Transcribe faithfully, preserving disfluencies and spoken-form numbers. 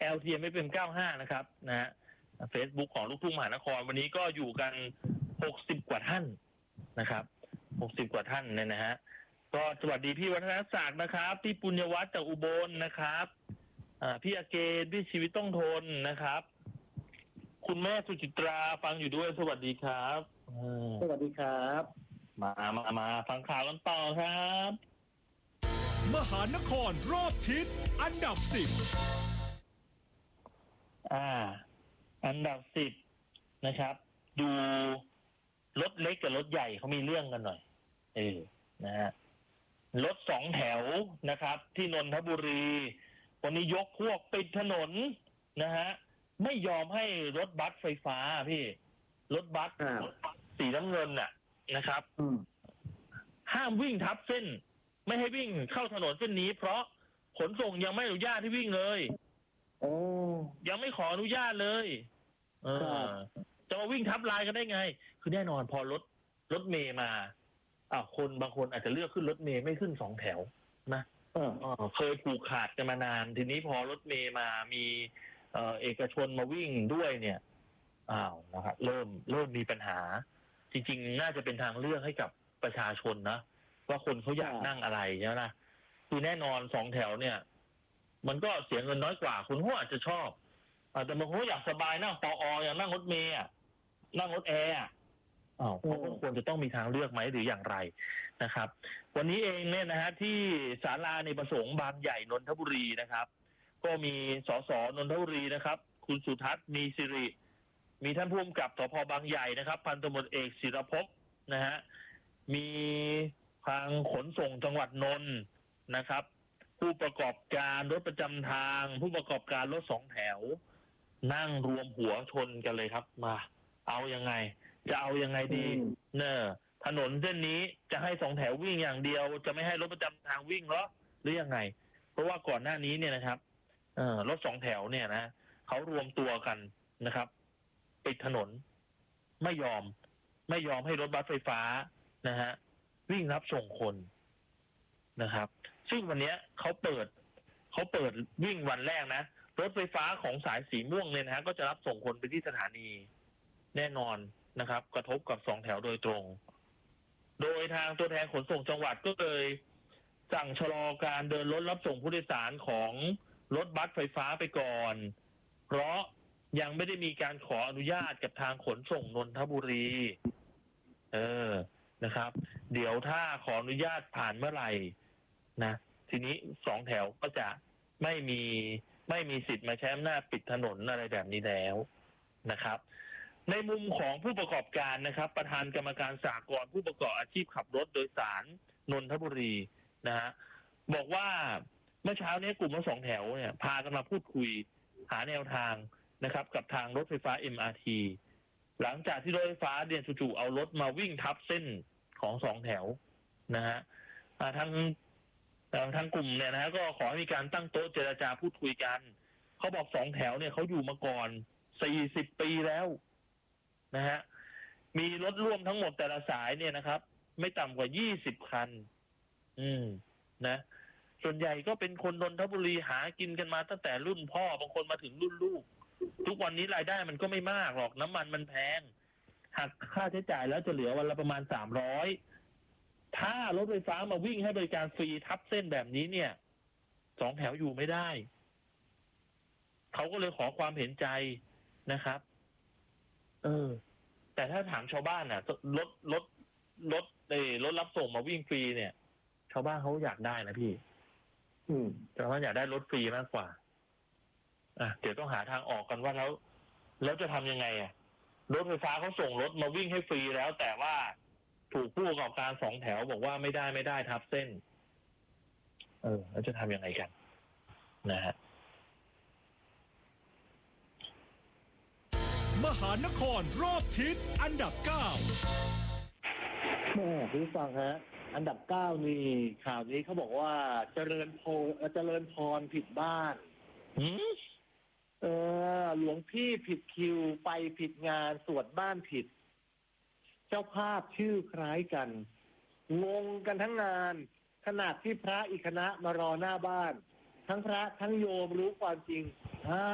แอล ที เอ็ม เอฟ เอ็ม เก้าสิบห้านะครับนะฮะ Facebook ของลูกทุ่งมหานครวันนี้ก็อยู่กันหกสิบกว่าท่านนะครับหกสิบกว่าท่านเนี่ยนะฮะก็สวัสดีพี่วัฒนศักดิ์นะครับพี่ปุญญวัฒน์จากอุบลนะครับอ่าพี่อาเกณฑ์พี่ชีวิตต้องทนนะครับคุณแม่สุจิตราฟังอยู่ด้วยสวัสดีครับสวัสดีครับมามามาฟังข่าวกันต่อครับมหานครรอบทิศอันดับสิบอ่าอันดับสิบนะครับดูรถเล็กกับรถใหญ่เขามีเรื่องกันหน่อยเออนะฮะรถสองแถวนะครับที่นนทบุรีวันนี้ยกพวกปิดถนนนะฮะไม่ยอมให้รถบัสไฟฟ้าพี่รถบัสสีน้ำเงินน่ะนะครับห้ามวิ่งทับเส้นไม่ให้วิ่งเข้าถนนเส้นนี้เพราะขนส่งยังไม่อนุญาตให้วิ่งเลยโอ้ยังไม่ขออนุญาตเลยเออจะมาวิ่งทับลายกันได้ไงคือแน่นอนพอรถรถเมย์มาอ่าคนบางคนอาจจะเลือกขึ้นรถเมย์ไม่ขึ้นสองแถวนะเออเคยผูกขาดกันมานานทีนี้พอรถเมย์มามีเอ่อเอกชนมาวิ่งด้วยเนี่ยอ้าวนะครับเริ่มเริ่มมีปัญหาจริงๆน่าจะเป็นทางเลือกให้กับประชาชนนะว่าคนเขาอยากนั่งอะไรใช่ไหมนะคือแน่นอนสองแถวเนี่ยมันก็เสียเงินน้อยกว่าคุณก็อาจจะชอบแต่บางคนอยากสบายนั่งปออยากนั่งรถเมย์นั่งรถแอร์อ้าวเขาก็ควรจะต้องมีทางเลือกไหมหรืออย่างไรนะครับวันนี้เองเนี่ยนะฮะที่ศาลาในประสงค์บางใหญ่นนทบุรีนะครับก็มีสสนนทบุรีนะครับคุณสุทัศน์มีสิริมีท่านผู้กำกับสภบางใหญ่นะครับพันตำรวจเอกศิรภพนะฮะมีทางขนส่งจังหวัดนนท์นะครับผู้ประกอบการรถประจำทางผู้ประกอบการรถสองแถวนั่งรวมหัวชนกันเลยครับมาเอายังไงจะเอายังไงดีเนอะถนนเส้นนี้จะให้สองแถววิ่งอย่างเดียวจะไม่ให้รถประจำทางวิ่งเหรอหรือยังไงเพราะว่าก่อนหน้านี้เนี่ยนะครับเอ่อรถสองแถวเนี่ยนะเขารวมตัวกันนะครับปิดถนนไม่ยอมไม่ยอมให้รถบัสไฟฟ้านะฮะวิ่งรับส่งคนนะครับซึ่งวันนี้เขาเปิดเขาเปิดวิ่งวันแรกนะรถไฟฟ้าของสายสีม่วงเนี่ยนะฮะก็จะรับส่งคนไปที่สถานีแน่นอนนะครับกระทบกับสองแถวโดยตรงโดยทางตัวแทนขนส่งจังหวัดก็เลยสั่งชะลอการเดินรถรับส่งผู้โดยสารของรถบัสไฟฟ้าไปก่อนเพราะยังไม่ได้มีการขออนุญาตกับทางขนส่งนนทบุรีเออนะครับเดี๋ยวถ้าขออนุญาตผ่านเมื่อไหร่นะทีนี้สองแถวก็จะไม่มีไม่มีสิทธิ์มาใช้อำนาจปิดถนนอะไรแบบนี้แล้วนะครับในมุมของผู้ประกอบการนะครับประธานกรรมการสหกรณ์ผู้ประกอบอาชีพขับรถโดยสารนนทบุรีนะฮะบอกว่าเมื่อเช้านี้กลุ่มรถสองแถวเนี่ยพากันมาพูดคุยหาแนวทางนะครับกับทางรถไฟฟ้า เอ็ม อาร์ ที หลังจากที่รถไฟฟ้าเดียนจู่ๆเอารถมาวิ่งทับเส้นของสองแถวนะฮะทางทางกลุ่มเนี่ยนะฮะก็ขอให้มีการตั้งโต๊ะเจรจาพูดคุยกันเขาบอกสองแถวเนี่ยเขาอยู่มาก่อนสี่สิบปีแล้วนะฮะมีรถร่วมทั้งหมดแต่ละสายเนี่ยนะครับไม่ต่ำกว่ายี่สิบคันอืมนะส่วนใหญ่ก็เป็นคนนนทบุรีหากินกันมาตั้งแต่รุ่นพ่อบางคนมาถึงรุ่นลูกทุกวันนี้รายได้มันก็ไม่มากหรอกน้ำมันมันแพงหักค่าใช้จ่ายแล้วจะเหลือวันละประมาณสามร้อยถ้ารถไฟฟ้ามาวิ่งให้บริการฟรีทับเส้นแบบนี้เนี่ยสองแถวอยู่ไม่ได้เขาก็เลยขอความเห็นใจนะครับเออแต่ถ้าถามชาวบ้านน่ะรถรถรถเออรถรับส่งมาวิ่งฟรีเนี่ยชาวบ้านเขาอยากได้นะพี่อืมชาวบ้านอยากได้รถฟรีมากกว่าอ่ะเดี๋ยวต้องหาทางออกกันว่าแล้วแล้วจะทำยังไงอ่ะรถไฟฟ้าเขาส่งรถมาวิ่งให้ฟรีแล้วแต่ว่าถูกผู้ประกอบการสองแถวบอกว่าไม่ได้ไม่ได้ทับเส้นเออแล้วจะทำยังไงกันนะฮะมหานครรอบทิศอันดับเก้าแม่พี่ฟังฮะอันดับเก้านี่ข่าวนี้เขาบอกว่าเจริญโพเจริญพรผิดบ้านเออหลวงพี่ผิดคิวไปผิดงานสวดบ้านผิดเจ้าภาพชื่อคล้ายกันงงกันทั้งงานขนาดที่พระอีกคณะมารอหน้าบ้านทั้งพระทั้งโยมรู้ความจริง